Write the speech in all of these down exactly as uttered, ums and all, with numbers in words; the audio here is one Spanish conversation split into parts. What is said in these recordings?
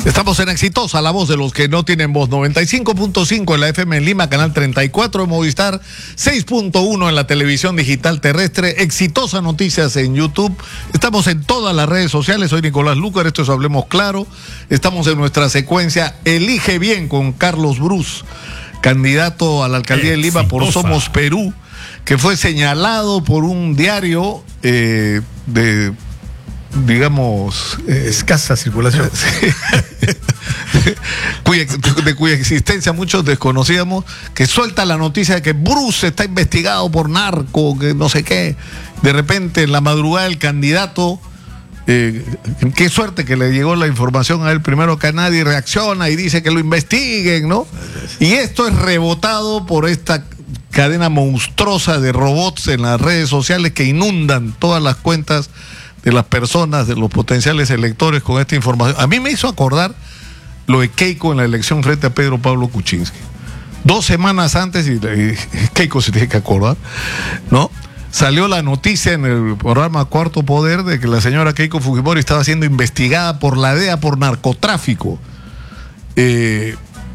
Estamos en Exitosa, la voz de los que no tienen voz. noventa y cinco punto cinco en la F M en Lima, canal treinta y cuatro en Movistar, seis punto uno en la televisión digital terrestre. Exitosa Noticias en YouTube. Estamos en todas las redes sociales. Soy Nicolás Lucar, esto es Hablemos Claro. Estamos en nuestra secuencia Elige Bien con Carlos Brus, candidato a la alcaldía de Lima por Somos Perú, que fue señalado por un diario eh, de... digamos, eh, escasa circulación, sí. cuya, de cuya existencia muchos desconocíamos, que suelta la noticia de que Bruce está investigado por narco, que no sé qué. De repente, en la madrugada, el candidato, eh, qué suerte que le llegó la información a él primero que a nadie, reacciona y dice que lo investiguen, ¿no? Y esto es rebotado por esta cadena monstruosa de robots en las redes sociales que inundan todas las cuentas de las personas, de los potenciales electores con esta información. A mí me hizo acordar lo de Keiko en la elección frente a Pedro Pablo Kuczynski. Dos semanas antes, y, y Keiko se tiene que acordar, ¿no? Salió la noticia en el programa Cuarto Poder de que la señora Keiko Fujimori estaba siendo investigada por la D E A por narcotráfico. Eh,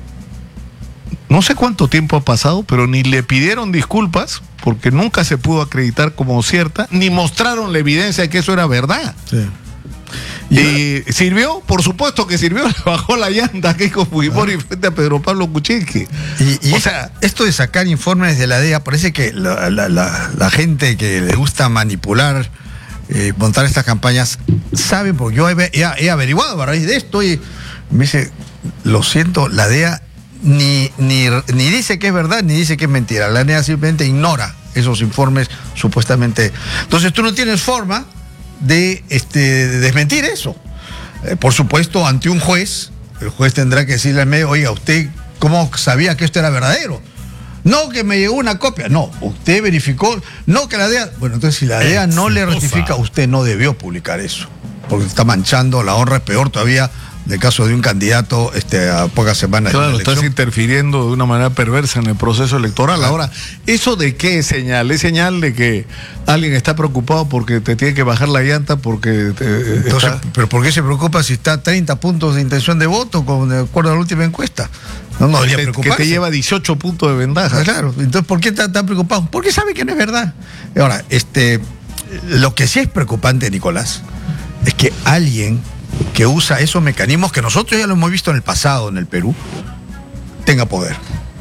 no sé cuánto tiempo ha pasado, pero ni le pidieron disculpas, porque nunca se pudo acreditar como cierta, ni mostraron la evidencia de que eso era verdad. Sí. Y, y sirvió, por supuesto que sirvió, le bajó la llanta a Keiko Fujimori frente a Pedro Pablo Kuczynski. Y, y o sea, esto de sacar informes de la D E A, parece que la, la, la, la gente que le gusta manipular, eh, montar estas campañas, sabe, porque yo he, he, he averiguado a raíz de esto y me dice, lo siento, la D E A Ni, ni, ni dice que es verdad, ni dice que es mentira. La D E A simplemente ignora esos informes supuestamente. Entonces tú no tienes forma de, este, de desmentir eso. Eh, por supuesto, ante un juez, el juez tendrá que decirle al medio, oiga, ¿usted cómo sabía que esto era verdadero? No, que me llegó una copia. No, usted verificó. No, que la D E A... Bueno, entonces si la D E A no le ratifica, usted no debió publicar eso, porque está manchando la honra. Es peor todavía del caso de un candidato este, a pocas semanas. Claro, estás interfiriendo de una manera perversa en el proceso electoral. Claro. Ahora, ¿eso de qué es señal? ¿Es señal de que alguien está preocupado porque te tiene que bajar la llanta? Porque te, Entonces, está... ¿pero por qué se preocupa si está a treinta puntos de intención de voto, con, de acuerdo a la última encuesta? No, no debería preocuparse. Que te lleva dieciocho puntos de ventaja. Ah, claro, entonces ¿por qué está tan preocupado? Porque sabe que no es verdad. Ahora, este, lo que sí es preocupante, Nicolás, es que alguien que usa esos mecanismos que nosotros ya lo hemos visto en el pasado en el Perú, tenga poder.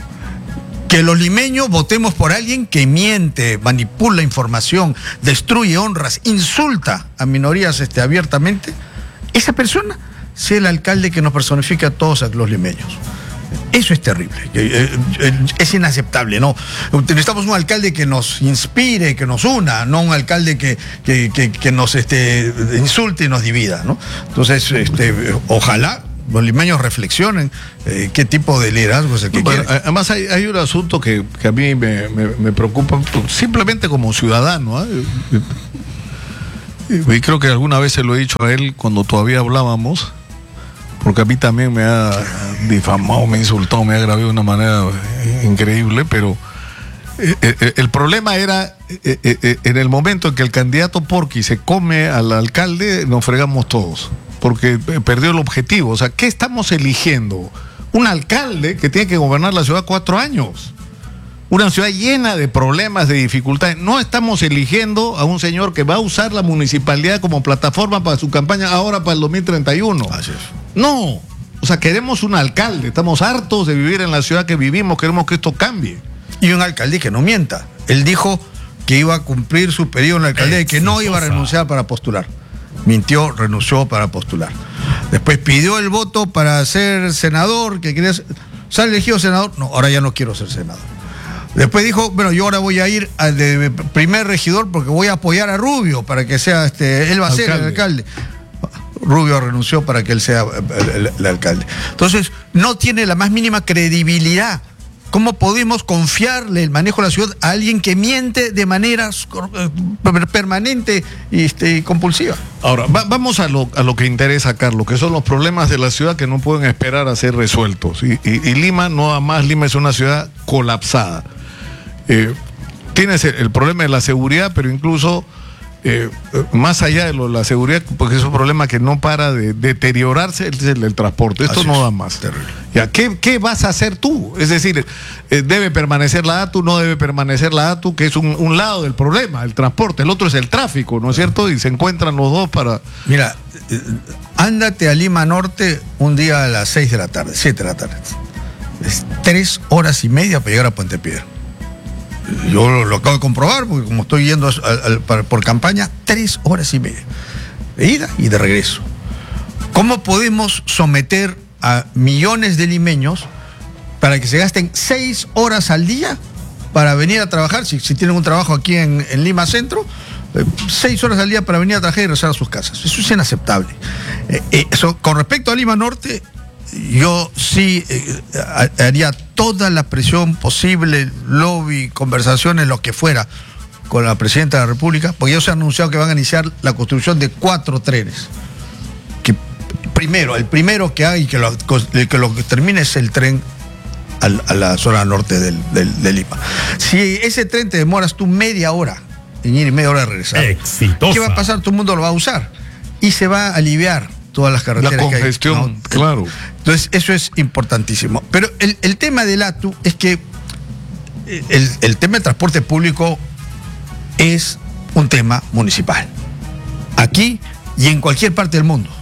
Que los limeños votemos por alguien que miente, manipula información, destruye honras, insulta a minorías este, abiertamente, esa persona sea el alcalde que nos personifica a todos los limeños. Eso es terrible, es inaceptable, ¿no? Necesitamos un alcalde que nos inspire, que nos una, no un alcalde que, que, que, que nos este, insulte y nos divida, ¿no? Entonces, este, ojalá los limeños reflexionen eh, qué tipo de liderazgo es el que no, quieren. Además hay, hay un asunto que, que a mí me, me, me preocupa, simplemente como ciudadano, ¿eh? Y creo que alguna vez se lo he dicho a él cuando todavía hablábamos, porque a mí también me ha difamado, me ha insultado, me ha agraviado de una manera increíble, pero eh, eh, el problema era eh, eh, en el momento en que el candidato Porky se come al alcalde, nos fregamos todos, porque perdió el objetivo. O sea, ¿qué estamos eligiendo? Un alcalde que tiene que gobernar la ciudad cuatro años. Una ciudad llena de problemas, de dificultades. No estamos eligiendo a un señor que va a usar la municipalidad como plataforma para su campaña ahora para el dos mil treinta y uno. Así es. No, o sea, queremos un alcalde. Estamos hartos de vivir en la ciudad que vivimos, queremos que esto cambie. Y un alcalde que no mienta. Él dijo que iba a cumplir su periodo en la alcaldía y que no iba a renunciar para postular. Mintió, renunció para postular. Después pidió el voto para ser senador, que quería ser... ¿Sale elegido senador? No, ahora ya no quiero ser senador. Después dijo, bueno, yo ahora voy a ir al de primer regidor porque voy a apoyar a Rubio para que sea, este, él va a ser el alcalde. Rubio renunció para que él sea el, el, el alcalde. Entonces, no tiene la más mínima credibilidad. ¿Cómo podemos confiarle el manejo de la ciudad a alguien que miente de manera permanente y este, compulsiva? Ahora, va, vamos a lo, a lo que interesa, Carlos, que son los problemas de la ciudad que no pueden esperar a ser resueltos. Y, y, y Lima, no más, Lima es una ciudad colapsada. Eh, tienes el, el problema de la seguridad, pero incluso eh, más allá de lo, la seguridad, porque es un problema que no para de deteriorarse, es el, el transporte. Esto Así no es. da más. Terrible. Ya, ¿qué, ¿Qué vas a hacer tú? Es decir, eh, ¿debe permanecer la ATU? ¿No debe permanecer la ATU? Que es un, un lado del problema, el transporte. El otro es el tráfico, ¿no es cierto? Y se encuentran los dos para... Mira, eh, ándate a Lima Norte un día a las seis de la tarde, siete de la tarde. Es tres horas y media para llegar a Puente Piedra. Yo lo, lo acabo de comprobar, porque como estoy yendo al, al, por, por campaña, tres horas y media. De ida y de regreso. ¿Cómo podemos someter a millones de limeños para que se gasten seis horas al día para venir a trabajar? Si, si tienen un trabajo aquí en, en Lima Centro, eh, seis horas al día para venir a trabajar y regresar a sus casas. Eso es inaceptable. Eh, eh, eso, con respecto a Lima Norte, yo sí eh, haría toda la presión posible, lobby, conversaciones, lo que fuera, con la presidenta de la República, porque ellos han anunciado que van a iniciar la construcción de cuatro trenes. Que primero, el primero que hay, que lo, que lo que termine es el tren al, a la zona norte del, del, de Lima. Si ese tren te demoras tú media hora en ir y media hora de regresar, exitosa. ¿Qué va a pasar? Todo el mundo lo va a usar y se va a aliviar todas las carreteras. La congestión, que hay, ¿no? claro. Entonces, eso es importantísimo. Pero el, el tema del ATU es que el, el tema del transporte público es un tema municipal. Aquí y en cualquier parte del mundo.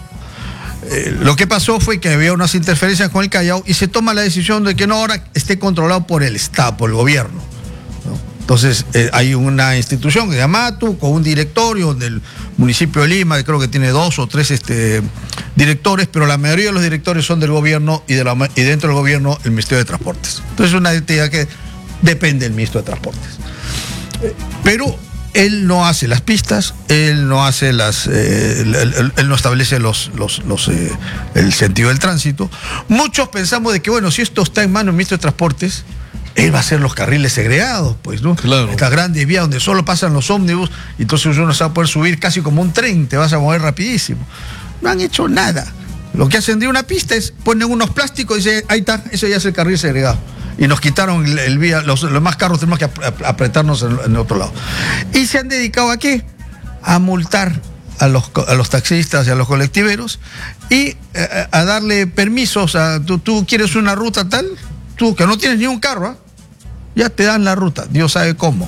Eh, lo que pasó fue que había unas interferencias con el Callao y se toma la decisión de que no ahora esté controlado por el Estado, por el gobierno, ¿no? Entonces eh, hay una institución que se llama ATU, con un directorio del municipio de Lima, que creo que tiene dos o tres este, directores, pero la mayoría de los directores son del gobierno y, de la, y dentro del gobierno el Ministerio de Transportes. Entonces es una entidad que depende del Ministro de Transportes. Eh, pero él no hace las pistas, él no hace las, eh, él, él, él no establece los, los, los, eh, el sentido del tránsito. Muchos pensamos de que, bueno, si esto está en manos del Ministro de Transportes, él va a hacer los carriles segregados, pues, ¿no? Claro. Estas grandes vías donde solo pasan los ómnibus, y entonces uno se va a poder subir casi como un tren, te vas a mover rapidísimo. No han hecho nada. Lo que hacen de una pista es ponen unos plásticos y dicen, ahí está, eso ya es el carril segregado. Y nos quitaron el, el vía, los, los más carros tenemos que ap apretarnos en, en otro lado. ¿Y se han dedicado a qué? A multar a los, a los taxistas y a los colectiveros y a, a darle permisos a, tú, tú quieres una ruta tal, tú que no tienes ni un carro, ¿eh? Ya te dan la ruta, Dios sabe cómo.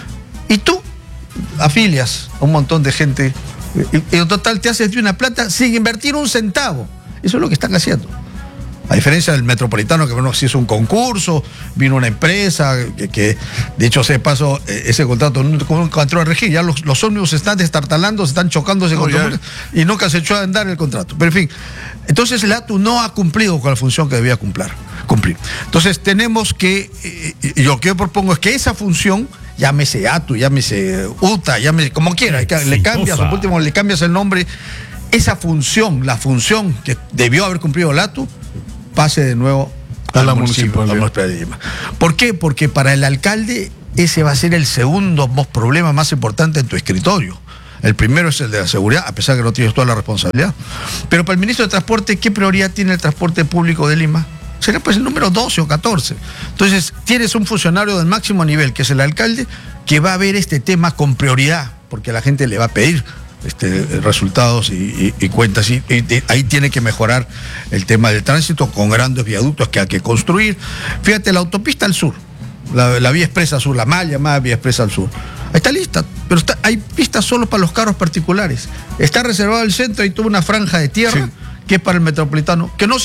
Y tú afilias a un montón de gente y, y en total te haces de una plata sin invertir un centavo. Eso es lo que están haciendo. A diferencia del Metropolitano, que bueno, si es un concurso, vino una empresa, que, que de hecho se pasó ese contrato con un contrato de regir, ya los, los ómnibus se están destartalando, se están chocando ese no, contrato ya. Y nunca se echó a andar el contrato. Pero en fin, entonces el ATU no ha cumplido con la función que debía cumplir. cumplir. Entonces tenemos que, y lo que yo propongo es que esa función, llámese ATU, llámese UTA, llámese como quiera, Exitosa. le cambias, por último le cambias el nombre, esa función, la función que debió haber cumplido el ATU, pase de nuevo a la municipalidad de Lima. ¿Por qué? Porque para el alcalde ese va a ser el segundo problema más importante en tu escritorio. El primero es el de la seguridad, a pesar que no tienes toda la responsabilidad. Pero para el ministro de Transporte, ¿qué prioridad tiene el transporte público de Lima? Será pues el número doce o catorce. Entonces, tienes un funcionario del máximo nivel, que es el alcalde, que va a ver este tema con prioridad, porque la gente le va a pedir Este, resultados y, y, y cuentas y, y, y ahí tiene que mejorar el tema del tránsito con grandes viaductos que hay que construir. Fíjate, la autopista al sur, la, la vía expresa sur, la mal llamada vía expresa al sur, ahí está lista, pero está, hay pistas solo para los carros particulares. Está reservado el centro y tuvo una franja de tierra, sí, que es para el Metropolitano, que no